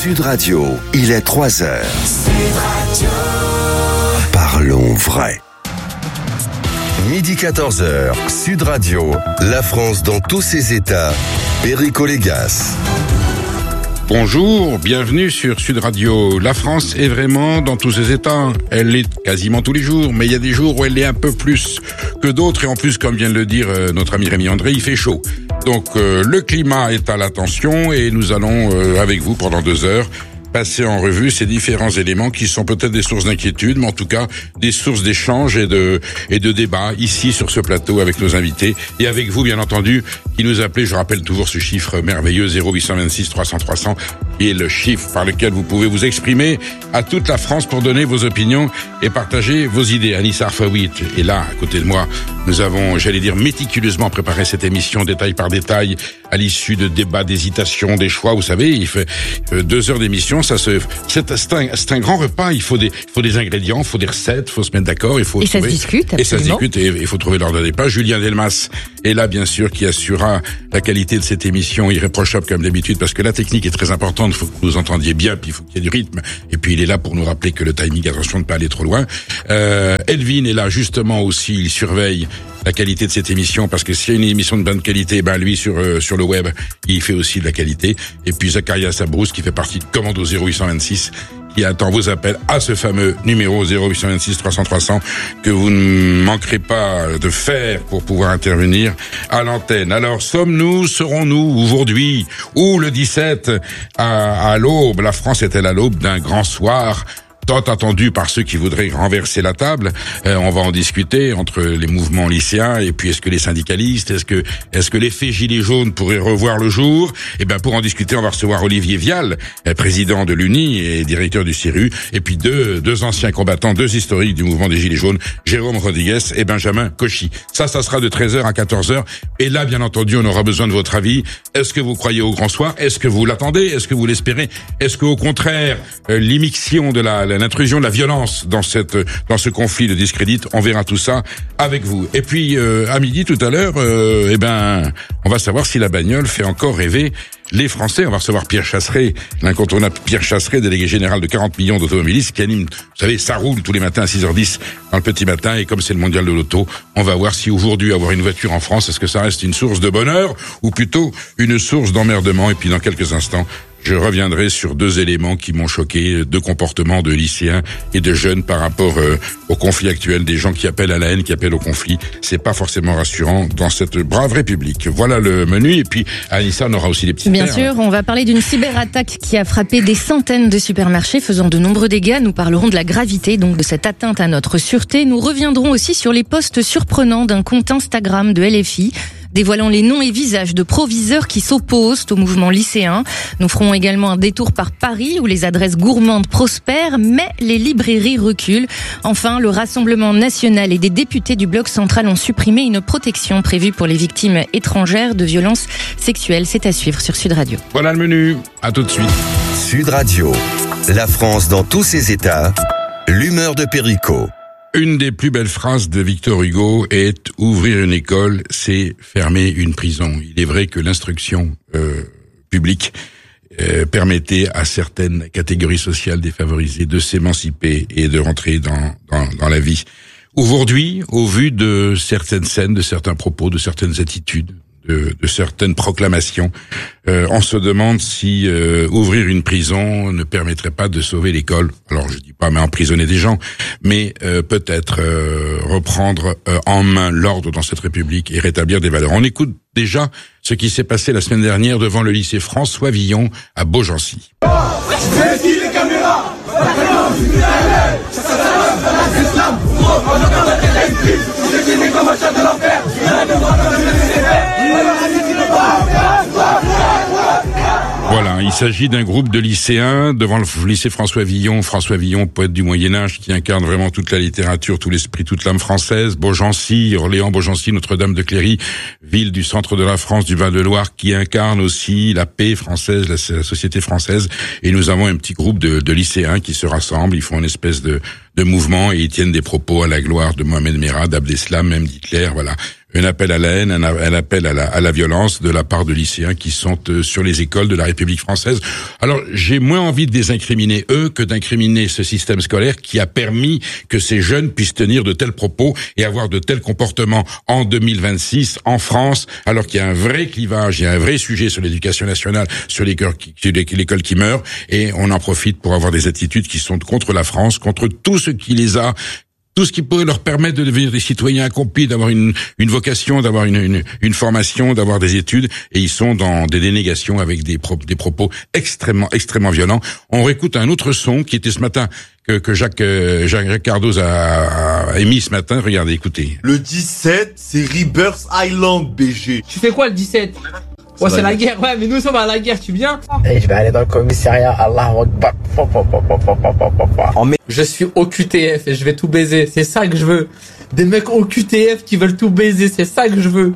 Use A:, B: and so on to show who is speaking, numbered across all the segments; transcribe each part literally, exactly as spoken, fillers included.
A: Sud Radio, il est trois heures. Sud Radio. Parlons vrai. Midi quatorze heures, Sud Radio, la France dans tous ses états, Perico Légas.
B: Bonjour, bienvenue sur Sud Radio. La France est vraiment dans tous ses états. Elle l'est quasiment tous les jours, mais il y a des jours où elle l'est un peu plus que d'autres. Et en plus, comme vient de le dire euh, notre ami Rémi André, il fait chaud. Donc euh, le climat est à l'attention et nous allons, euh, avec vous pendant deux heures, passer en revue ces différents éléments qui sont peut-être des sources d'inquiétude, mais en tout cas des sources d'échange et de et de débat ici sur ce plateau avec nos invités et avec vous bien entendu qui nous appelez. Je rappelle toujours ce chiffre merveilleux zéro huit cent vingt-six trois cents trois cents qui est le chiffre par lequel vous pouvez vous exprimer à toute la France pour donner vos opinions et partager vos idées. Anissa Arfaoui est là à côté de moi. Nous avons, j'allais dire, méticuleusement préparé cette émission détail par détail à l'issue de débats, d'hésitations, des choix. Vous savez, il fait deux heures d'émission. Ça se, c'est, c'est, un, c'est un grand repas. Il faut des, il faut des ingrédients, il faut des recettes, il faut se mettre d'accord. Il faut
C: et
B: trouver,
C: ça se discute, absolument.
B: Et ça se discute et il faut trouver l'ordre des pas. Julien Delmas est là, bien sûr, qui assurera la qualité de cette émission irréprochable comme d'habitude, parce que la technique est très importante. Il faut que vous nous entendiez bien, puis il faut qu'il y ait du rythme. Et puis il est là pour nous rappeler que le timing, attention de ne pas aller trop loin. Euh, Elvin est là justement aussi. Il surveille la qualité de cette émission, parce que s'il y a une émission de bonne qualité, ben lui sur euh, sur le web, il fait aussi de la qualité. Et puis Zacharias Sabrousse qui fait partie de Commando zéro huit cent vingt-six, qui attend vos appels à ce fameux numéro zéro huit cent vingt-six trois cents trois cents que vous ne manquerez pas de faire pour pouvoir intervenir à l'antenne. Alors sommes-nous, serons-nous aujourd'hui ou le dix-sept à, à l'aube? La France est-elle à l'aube d'un grand soir tant attendu par ceux qui voudraient renverser la table? euh, On va en discuter entre les mouvements lycéens et puis est-ce que les syndicalistes, est-ce que est-ce que l'effet gilet jaune pourrait revoir le jour? Et ben pour en discuter, on va recevoir Olivier Vial, président de l'U N I et directeur du C R U, et puis deux deux anciens combattants, deux historiques du mouvement des gilets jaunes, Jérôme Rodriguez et Benjamin Cauchy. Ça, ça sera de treize heures à quatorze heures. Et là, bien entendu, on aura besoin de votre avis. Est-ce que vous croyez au grand soir? Est-ce que vous l'attendez? Est-ce que vous l'espérez? Est-ce que au contraire, euh, l'immixtion de la l'intrusion de la violence dans cette dans ce conflit le discrédite? On verra tout ça avec vous. Et puis euh, à midi tout à l'heure, euh, eh ben on va savoir si la bagnole fait encore rêver les Français. On va recevoir Pierre Chasseret, l'incontournable Pierre Chasseret, délégué général de quarante millions d'automobilistes, qui anime, vous savez, ça roule tous les matins à six heures dix dans le petit matin. Et comme c'est le mondial de l'auto, on va voir si aujourd'hui avoir une voiture en France, est-ce que ça reste une source de bonheur ou plutôt une source d'emmerdement? Et puis dans quelques instants, je reviendrai sur deux éléments qui m'ont choqué, deux comportements de lycéens et de jeunes par rapport euh, au conflit actuel, des gens qui appellent à la haine, qui appellent au conflit. C'est pas forcément rassurant dans cette brave République. Voilà le menu. Et puis, Anissa, on aura aussi des petits
C: Bien
B: terres.
C: sûr, on va parler d'une cyberattaque qui a frappé des centaines de supermarchés, faisant de nombreux dégâts. Nous parlerons de la gravité, donc de cette atteinte à notre sûreté. Nous reviendrons aussi sur les posts surprenants d'un compte Instagram de L F I, dévoilant les noms et visages de proviseurs qui s'opposent au mouvement lycéen. Nous ferons également un détour par Paris où les adresses gourmandes prospèrent, mais les librairies reculent. Enfin, le Rassemblement national et des députés du Bloc central ont supprimé une protection prévue pour les victimes étrangères de violences sexuelles. C'est à suivre sur Sud Radio.
B: Voilà le menu. À tout de suite.
A: Sud Radio, la France dans tous ses états, l'humeur de Perico.
B: Une des plus belles phrases de Victor Hugo est « Ouvrir une école, c'est fermer une prison ». Il est vrai que l'instruction euh, publique euh, permettait à certaines catégories sociales défavorisées de s'émanciper et de rentrer dans, dans, dans la vie. Aujourd'hui, au vu de certaines scènes, de certains propos, de certaines attitudes, de, de certaines proclamations, euh, on se demande si euh, ouvrir une prison ne permettrait pas de sauver l'école. Alors je dis pas mais emprisonner des gens, mais euh, peut-être euh, reprendre euh, en main l'ordre dans cette République et rétablir des valeurs. On écoute déjà ce qui s'est passé la semaine dernière devant le lycée François Villon à Beaugency. Voilà, il s'agit d'un groupe de lycéens devant le lycée François Villon. François Villon, poète du Moyen-Âge, qui incarne vraiment toute la littérature, tout l'esprit, toute l'âme française. Beaugency, Orléans, Beaugency, Notre-Dame de Cléry, ville du centre de la France, du Val-de-Loire, qui incarne aussi la paix française, la, la société française. Et nous avons un petit groupe de, de lycéens qui se rassemblent, ils font une espèce de, de mouvement et ils tiennent des propos à la gloire de Mohamed Merah, d'Abdeslam, même d'Hitler, voilà. un appel à la haine, un, un appel à la, à la violence de la part de lycéens qui sont euh, sur les écoles de la République française. Alors, j'ai moins envie de les incriminer, eux, que d'incriminer ce système scolaire qui a permis que ces jeunes puissent tenir de tels propos et avoir de tels comportements en deux mille vingt-six, en France, alors qu'il y a un vrai clivage, il y a un vrai sujet sur l'éducation nationale, sur l'école qui, l'école qui meurt, et on en profite pour avoir des attitudes qui sont contre la France, contre tout ce qui les a, tout ce qui pourrait leur permettre de devenir des citoyens accomplis, d'avoir une, une vocation, d'avoir une, une, une formation, d'avoir des études, et ils sont dans des dénégations avec des, pro, des propos extrêmement, extrêmement violents. On réécoute un autre son qui était ce matin, que, que Jacques, euh, Jacques Cardoz a, a émis ce matin. Regardez, écoutez.
D: Le dix-sept, c'est Rebirth Island, B G.
E: Tu fais quoi le dix-sept? Ouais, c'est la guerre, ouais, mais nous sommes à la guerre, tu viens?
F: Et je vais aller dans le commissariat, Allah Akbar.
E: Je suis au Q T F et je vais tout baiser, c'est ça que je veux. Des mecs au Q T F qui veulent tout baiser, c'est ça que je veux.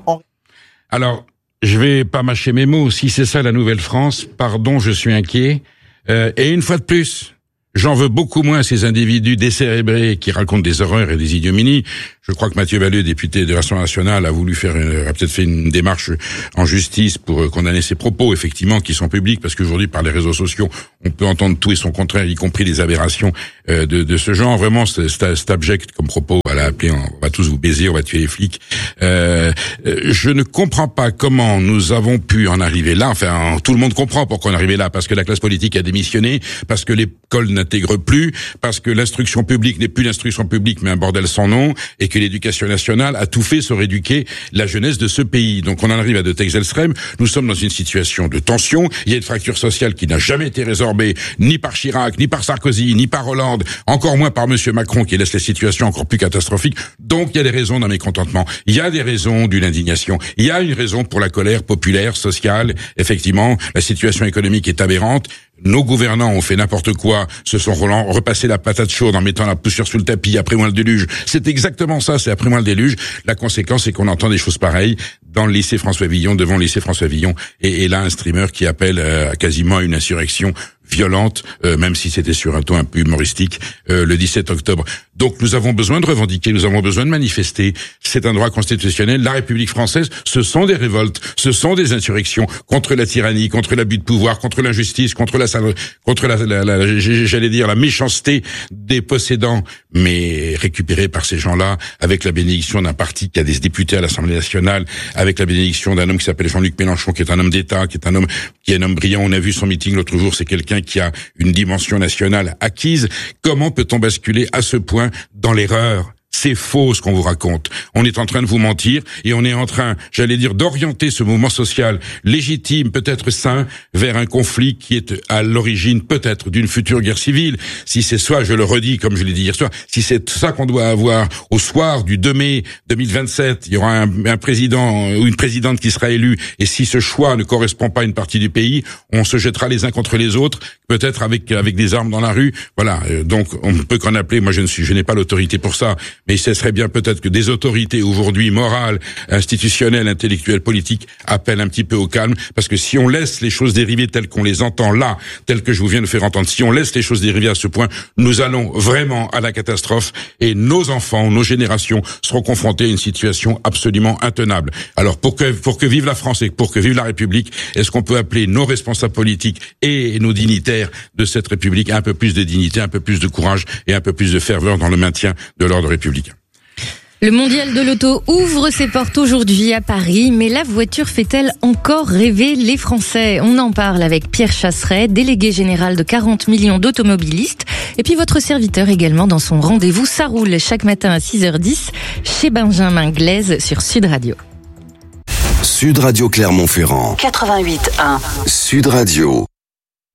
B: Alors, je vais pas mâcher mes mots, si c'est ça la Nouvelle-France, pardon, je suis inquiet. Euh, et une fois de plus, j'en veux beaucoup moins à ces individus décérébrés qui racontent des horreurs et des ignominies. Je crois que Mathieu Balleux, député de l'Assemblée nationale, a voulu faire, une, a peut-être fait une démarche en justice pour condamner ses propos, effectivement, qui sont publics, parce qu'aujourd'hui, par les réseaux sociaux, on peut entendre tout et son contraire, y compris les aberrations euh, de, de ce genre. Vraiment, c'est, c'est abject comme propos. Elle a appelé, on va tous vous baiser, on va tuer les flics. Euh, je ne comprends pas comment nous avons pu en arriver là. Enfin, tout le monde comprend pourquoi on est arrivé là, parce que la classe politique a démissionné, parce que l'école n'intègre plus, parce que l'instruction publique n'est plus l'instruction publique, mais un bordel sans nom, et que l'éducation nationale a tout fait sur éduquer la jeunesse de ce pays. Donc on en arrive à de tels extrêmes. Nous sommes dans une situation de tension. Il y a une fracture sociale qui n'a jamais été résorbée, ni par Chirac, ni par Sarkozy, ni par Hollande, encore moins par Monsieur Macron, qui laisse la situation encore plus catastrophique. Donc il y a des raisons d'un mécontentement. Il y a des raisons d'une indignation. Il y a une raison pour la colère populaire, sociale. Effectivement, la situation économique est aberrante. Nos gouvernants ont fait n'importe quoi, se sont repassé la patate chaude en mettant la poussière sous le tapis, après moi le déluge. C'est exactement ça, c'est après moi le déluge. La conséquence, c'est qu'on entend des choses pareilles dans le lycée François Villon, devant le lycée François Villon, et, et là un streamer qui appelle euh, quasiment à une insurrection violente, euh, même si c'était sur un ton un peu humoristique, euh, le dix-sept octobre. Donc nous avons besoin de revendiquer, nous avons besoin de manifester. C'est un droit constitutionnel. La République française, ce sont des révoltes, ce sont des insurrections contre la tyrannie, contre l'abus de pouvoir, contre l'injustice, contre la contre la, la, la j'allais dire la méchanceté des possédants, mais récupérée par ces gens-là avec la bénédiction d'un parti qui a des députés à l'Assemblée nationale, avec la bénédiction d'un homme qui s'appelle Jean-Luc Mélenchon, qui est un homme d'État, qui est un homme qui est un homme brillant. On a vu son meeting l'autre jour, c'est quelqu'un qui a une dimension nationale acquise. Comment peut-on basculer à ce point dans l'erreur? C'est faux ce qu'on vous raconte. On est en train de vous mentir et on est en train, j'allais dire, d'orienter ce mouvement social légitime, peut-être sain, vers un conflit qui est à l'origine peut-être d'une future guerre civile. Si c'est ça, je le redis comme je l'ai dit hier soir, si c'est ça qu'on doit avoir au soir du deux mai deux mille vingt-sept, il y aura un, un président ou une présidente qui sera élue, et si ce choix ne correspond pas à une partie du pays, on se jettera les uns contre les autres, peut-être avec avec des armes dans la rue. Voilà. Donc on ne peut qu'en appeler. Moi, je ne suis, je n'ai pas l'autorité pour ça. Mais ce serait bien peut-être que des autorités aujourd'hui morales, institutionnelles, intellectuelles, politiques appellent un petit peu au calme, parce que si on laisse les choses dériver telles qu'on les entend là, telles que je vous viens de faire entendre, si on laisse les choses dériver à ce point, nous allons vraiment à la catastrophe et nos enfants, nos générations seront confrontés à une situation absolument intenable. Alors pour que pour que vive la France et pour que vive la République, est-ce qu'on peut appeler nos responsables politiques et nos dignitaires de cette République à un peu plus de dignité, un peu plus de courage et un peu plus de ferveur dans le maintien de l'ordre républicain?
C: Le mondial de l'auto ouvre ses portes aujourd'hui à Paris, mais la voiture fait-elle encore rêver les Français? On en parle avec Pierre Chasseret, délégué général de quarante millions d'automobilistes, et puis votre serviteur également dans son rendez-vous. Ça roule chaque matin à six heures dix chez Benjamin Glaise sur Sud Radio.
A: Sud Radio Clermont-Ferrand.
G: quatre-vingt-huit un.
A: Sud Radio.